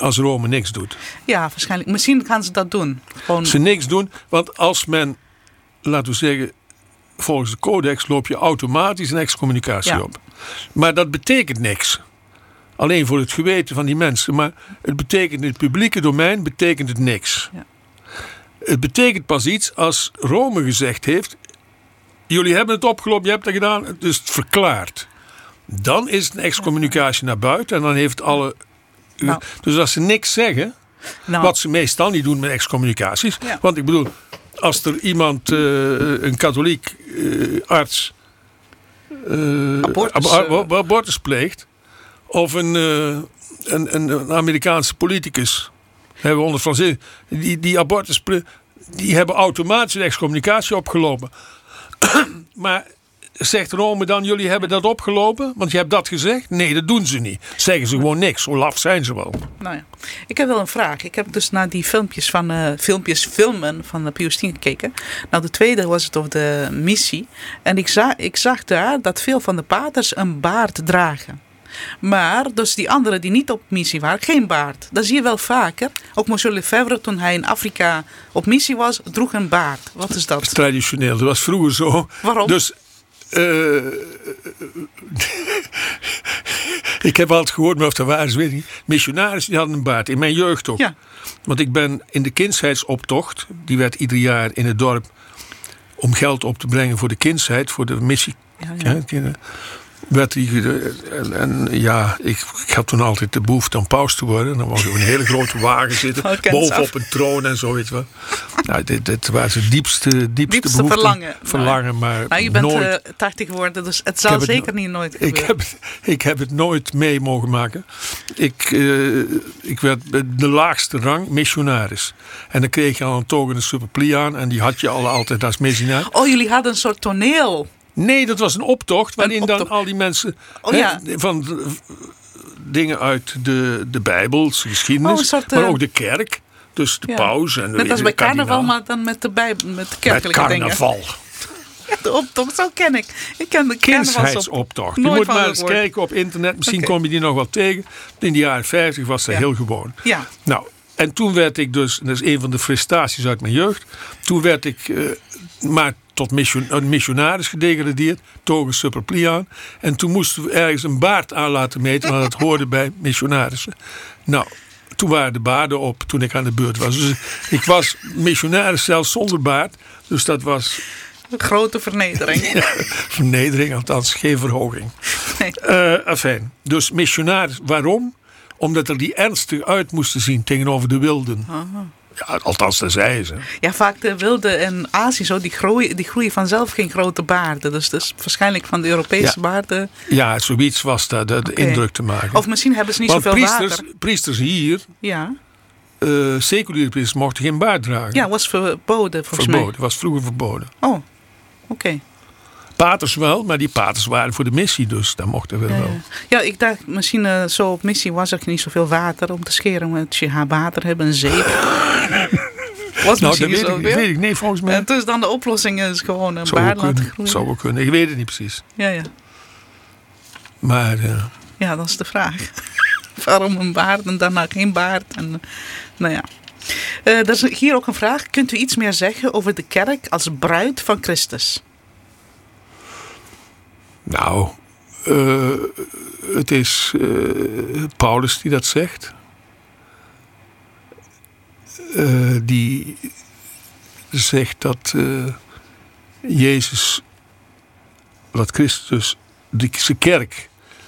als Rome niks doet. Ja, waarschijnlijk. Misschien gaan ze dat doen. Gewoon... Ze niks doen, want als men, laten we zeggen, volgens de codex loop je automatisch een excommunicatie op. Maar dat betekent niks. Alleen voor het geweten van die mensen. Maar het betekent in het publieke domein betekent het niks. Ja. Het betekent pas iets als Rome gezegd heeft: jullie hebben het opgelopen, je hebt het gedaan, dus het verklaart. Dan is het een excommunicatie naar buiten en dan heeft alle... Nou. Dus als ze niks zeggen, wat ze meestal niet doen met excommunicaties. Ja. Want ik bedoel, als er iemand, een katholiek arts, abortus pleegt, of een Amerikaanse politicus, hebben we onder Franse, die abortus die hebben automatisch een excommunicatie opgelopen. Maar zegt Rome dan, jullie hebben dat opgelopen? Want je hebt dat gezegd? Nee, dat doen ze niet. Zeggen ze gewoon niks. Zo laf zijn ze wel. Nou ja. Ik heb wel een vraag. Ik heb dus naar die filmen van Pius X gekeken. Nou, de tweede was het over de missie. En ik zag daar dat veel van de paters een baard dragen. Maar dus die anderen die niet op missie waren, geen baard. Dat zie je wel vaker. Ook Monsieur Lefebvre, toen hij in Afrika op missie was, droeg een baard. Wat is dat? Dat is traditioneel. Dat was vroeger zo. Waarom? Dus ik heb altijd gehoord, maar of dat waar is, weet ik niet. Missionarissen die hadden een baard. In mijn jeugd ook. Ja. Want ik ben in de kinsheidsoptocht, die werd ieder jaar in het dorp om geld op te brengen voor de kindsheid, voor de missie. Ja. Werd ik had toen altijd de behoefte om paus te worden. Dan was ik op een hele grote wagen zitten. Bovenop een troon en zo, weet je wel. Nou, dit was het diepste behoefte. Verlangen, maar je bent nooit, 80 geworden, dus het zal zeker nooit gebeuren. Ik heb het nooit mee mogen maken. Ik werd de laagste rang missionaris. En dan kreeg je al een toga en een superpliaan. En die had je altijd als missionaris. Oh, jullie hadden een soort toneel. Nee, dat was een optocht waarin dan al die mensen van dingen uit de Bijbelse geschiedenis, maar ook de kerk, dus de paus en net als bij carnaval, maar dan met de Bijbel, met de kerkelijke dingen. Met carnaval. De optocht, zo ken ik. Ik ken de kinsheidsoptocht. Je moet maar eens kijken op internet, misschien kom je die nog wel tegen. In de jaren 50 was dat heel gewoon. Ja. Nou, en toen werd ik dus, dat is een van de frustraties uit mijn jeugd, toen werd ik maar tot missionaris gedegradeerd, toga superpliaan. En toen moesten we ergens een baard aan laten meten, want dat hoorde bij missionarissen. Nou, toen waren de baarden op toen ik aan de beurt was. Dus ik was missionaris zelfs zonder baard. Dus dat was een grote vernedering. Ja, vernedering, althans geen verhoging. Nee. Dus missionaris, waarom? Omdat er die ernstig uit moesten zien tegenover de wilden. Aha. Ja, althans, dat zeiden ze. Ja, vaak de wilden in Azië zo, die groeien vanzelf geen grote baarden. Dus waarschijnlijk van de Europese baarden. Ja, zoiets was dat, de indruk te maken. Of misschien hebben ze niet zoveel water. Priesters hier, seculiere priesters, mochten geen baard dragen. Ja, was verboden volgens mij. Was vroeger verboden. Oh, oké. Paters wel, maar die paters waren voor de missie, dus dat mochten we wel. Ja, ik dacht misschien zo op missie was er niet zoveel water om te scheren. Met je water hebben, een zeep. Was dat weet ik niet, volgens mij. En dus dan de oplossing is gewoon een baard laten groeien. Zou wel kunnen, ik weet het niet precies. Ja. Maar ja, dat is de vraag. Waarom een baard en daarna geen baard? En, nou ja. Er is hier ook een vraag. Kunt u iets meer zeggen over de kerk als bruid van Christus? Nou, het is Paulus die dat zegt. Die zegt dat dat Christus zijn kerk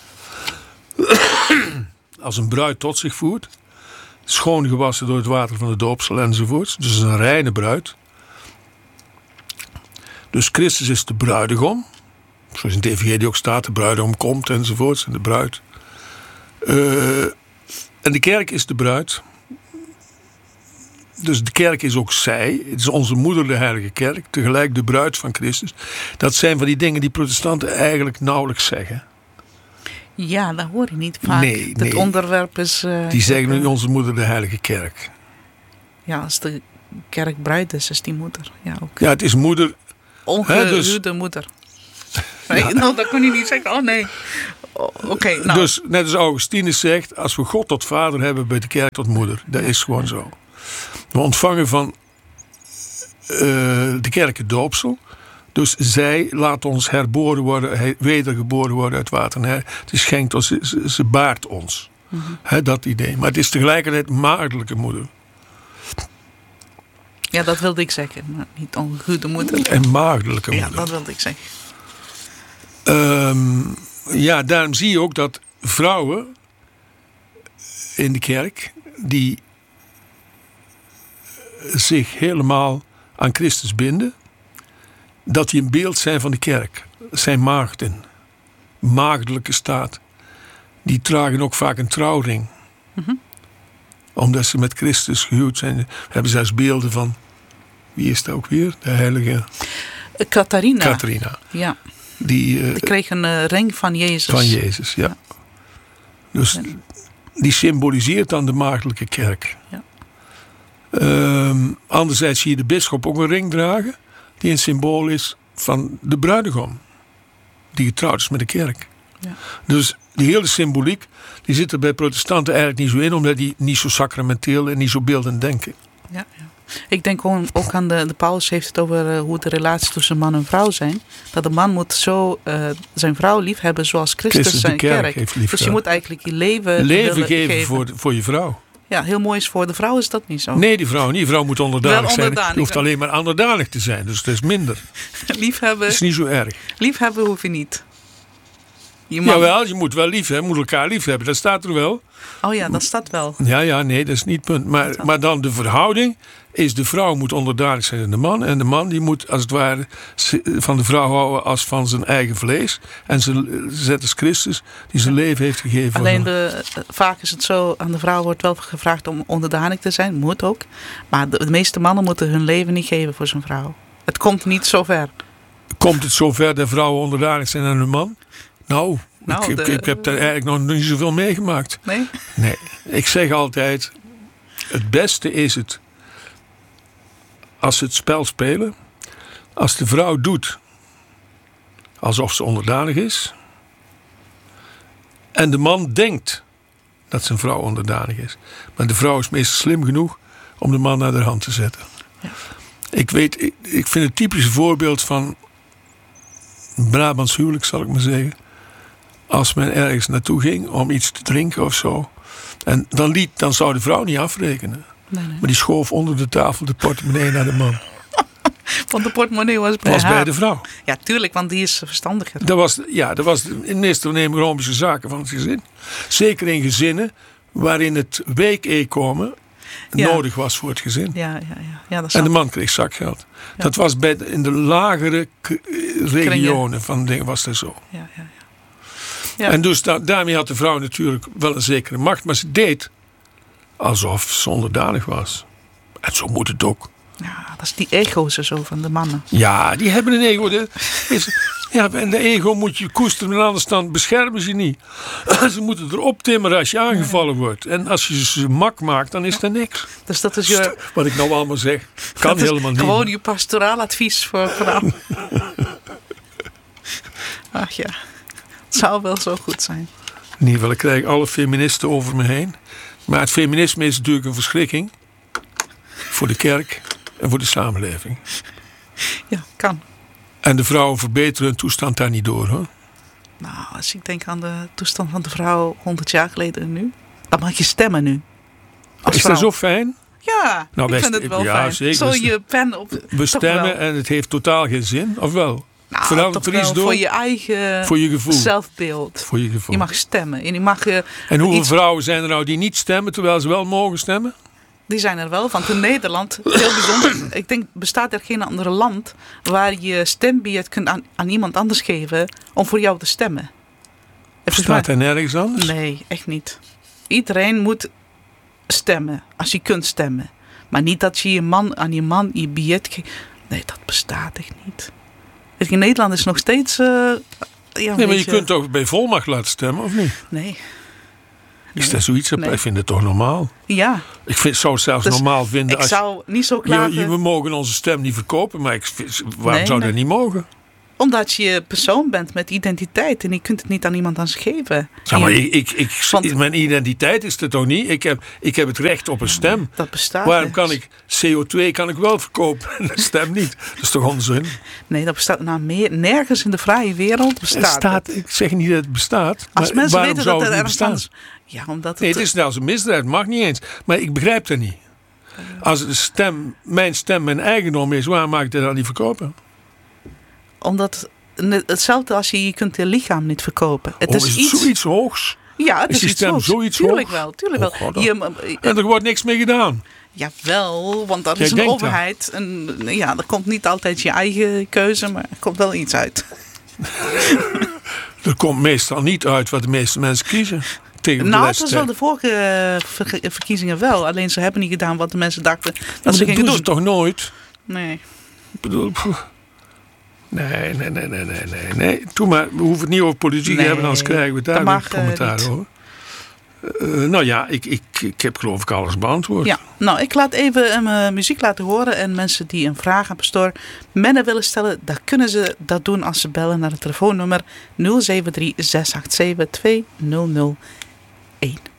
als een bruid tot zich voert. Schoongewassen door het water van de doopsel enzovoort. Dus een reine bruid. Dus Christus is de bruidegom. Zoals in het evangelie ook staat, de bruidegom komt enzovoorts. En de bruid. En de kerk is de bruid. Dus de kerk is ook zij. Het is onze moeder, de heilige kerk. Tegelijk de bruid van Christus. Dat zijn van die dingen die protestanten eigenlijk nauwelijks zeggen. Ja, dat hoor je niet vaak. Nee. Het onderwerp is... die zeggen nu onze moeder, de heilige kerk. Ja, als de kerk bruid is die moeder. Ja, ook. Ja, het is moeder. Ongehuwde moeder. Nee, nou, dat kon je niet zeggen. Oh nee. Oké, nou. Dus net als Augustinus zegt, als we God tot vader hebben, bij de kerk tot moeder. Dat is gewoon zo. We ontvangen van de kerk het doopsel. Dus zij laat ons herboren worden, wedergeboren worden uit water. Nee, het schenkt ons, ze baart ons. Dat idee. Maar het is tegelijkertijd maagdelijke moeder. Ja, dat wilde ik zeggen. Maar niet ongoede moeder. En maagdelijke moeder. Ja, dat wilde ik zeggen. Daarom zie je ook dat vrouwen in de kerk die zich helemaal aan Christus binden, dat die een beeld zijn van de kerk. Zijn maagden. Maagdelijke staat. Die dragen ook vaak een trouwring. Omdat ze met Christus gehuwd zijn. We hebben zelfs beelden van, wie is dat ook weer? De heilige Catharina. Ja. Die kreeg een ring van Jezus. Van Jezus, ja. Dus die symboliseert dan de maagdelijke kerk. Ja. Anderzijds zie je de bisschop ook een ring dragen, die een symbool is van de bruidegom, die getrouwd is met de kerk. Ja. Dus die hele symboliek, die zit er bij protestanten eigenlijk niet zo in, omdat die niet zo sacramenteel en niet zo beeldend denken. Ja. Ik denk ook aan de Paulus heeft het over hoe de relaties tussen man en vrouw zijn. Dat de man moet zo zijn vrouw lief hebben zoals Christus zijn kerk heeft lief. Dus je moet eigenlijk je leven geven voor je vrouw. Ja, heel mooi is voor de vrouw is dat niet zo. Nee, die vrouw niet. Die vrouw moet onderdanig zijn. Je hoeft alleen maar onderdanig te zijn. Dus het is minder. Liefhebben. Het is niet zo erg. Liefhebben hoef je niet. Jawel, je moet wel lief hebben. Je moet elkaar lief hebben. Dat staat er wel. Oh ja, dat staat wel. Ja, nee, dat is niet het punt. Maar dan de verhouding is de vrouw moet onderdanig zijn aan de man. En de man die moet als het ware van de vrouw houden als van zijn eigen vlees. En ze zet als Christus die zijn leven heeft gegeven. Alleen vaak is het zo, aan de vrouw wordt wel gevraagd om onderdanig te zijn. Moet ook. Maar de meeste mannen moeten hun leven niet geven voor zijn vrouw. Het komt niet zo ver. Komt het zo ver dat vrouwen onderdanig zijn aan hun man? Nou, ik heb daar eigenlijk nog niet zoveel meegemaakt. Nee? Nee. Ik zeg altijd, het beste is het als ze het spel spelen, als de vrouw doet alsof ze onderdanig is en de man denkt dat zijn vrouw onderdanig is. Maar de vrouw is meestal slim genoeg om de man naar de hand te zetten. Ja. Ik vind het typische voorbeeld van Brabants huwelijk, zal ik maar zeggen. Als men ergens naartoe ging om iets te drinken of zo. En dan zou de vrouw niet afrekenen. Nee. Maar die schoof onder de tafel de portemonnee naar de man. Want de portemonnee was bij de vrouw. Ja, tuurlijk, want die is verstandiger. Dat was in de meest economische zaken van het gezin. Zeker in gezinnen waarin het week-inkomen nodig was voor het gezin. Ja, dat en de man kreeg zakgeld. Ja. Dat was in de lagere regionen van dingen was dat zo. Ja. En dus daarmee had de vrouw natuurlijk wel een zekere macht. Maar ze deed alsof ze onderdanig was. En zo moet het ook. Ja, dat is die ego's zo van de mannen. Ja, die hebben een ego. En de ego moet je koesteren. En anders dan beschermen ze niet. Ze moeten erop timmeren als je aangevallen wordt. En als je ze mak maakt, dan is er niks. Dus dat is wat ik nou allemaal zeg, kan helemaal niet. Gewoon je pastoraal advies voor vrouwen. Ach ja. Het zou wel zo goed zijn. In ieder geval, ik krijg alle feministen over me heen. Maar het feminisme is natuurlijk een verschrikking. Voor de kerk en voor de samenleving. Ja, kan. En de vrouwen verbeteren hun toestand daar niet door, hoor. Nou, als ik denk aan de toestand van de vrouw 100 jaar geleden en nu. Dan mag je stemmen nu. Is dat zo fijn? Ja, ik vind het wel fijn. Zeker. Zo je pen op. We stemmen en het heeft totaal geen zin, of wel? Nou, toch wel voor je eigen zelfbeeld. Voor je gevoel. Je mag stemmen. En hoeveel vrouwen zijn er nou die niet stemmen terwijl ze wel mogen stemmen? Die zijn er wel, want in Nederland, heel bijzonder. Ik denk, bestaat er geen ander land waar je stembiljet kunt aan iemand anders geven om voor jou te stemmen. Bestaat er nergens anders? Nee, echt niet. Iedereen moet stemmen, als je kunt stemmen. Maar niet dat je aan je man je biljet geeft. Nee, dat bestaat echt niet. In Nederland is nog steeds... nee, maar je kunt toch bij volmacht laten stemmen, of niet? Nee. Is dat zoiets? Nee. Ik vind het toch normaal? Ja. Zou het zelfs normaal vinden. Ik zou niet zo klagen. We mogen onze stem niet verkopen, maar waarom zou dat niet mogen? Omdat je persoon bent met identiteit en je kunt het niet aan iemand anders geven. Ja, maar mijn identiteit is het toch niet? Ik heb het recht op een stem. Dat bestaat. Waarom kan ik CO2 kan ik wel verkopen en een stem niet? Dat is toch onzin? Nee, dat bestaat nergens in de vrije wereld bestaat het. Ik zeg niet dat het bestaat. Als maar mensen waarom weten zou dat het er niet ergens bestaan? Ja, omdat Nee, het is zelfs een misdrijf. Mag niet eens. Maar ik begrijp dat niet. Als mijn stem mijn eigendom is, waarom mag ik dat dan niet verkopen? Omdat hetzelfde als je kunt je lichaam niet verkopen. Het is het zoiets hoogs? Ja, het is die iets stem hoogs. zoiets tuurlijk hoog? wel, tuurlijk wel. God, en er wordt niks mee gedaan. Jawel, want dat is een overheid. En ja, er komt niet altijd je eigen keuze, maar er komt wel iets uit. Er komt meestal niet uit wat de meeste mensen kiezen. Dat was wel de vorige verkiezingen wel. Alleen ze hebben niet gedaan wat de mensen dachten dat ze gingen doen. Dat doen ze toch nooit? Nee. Ik bedoel... Nee. Doe maar, we hoeven het niet over politiek te hebben, anders krijgen we daar een commentaar over. Nou ja, ik heb geloof ik alles beantwoord. Ja, nou ik laat even muziek laten horen. En mensen die een vraag aan pastoor Menne willen stellen, dan kunnen ze dat doen als ze bellen naar het telefoonnummer 073 687 2001.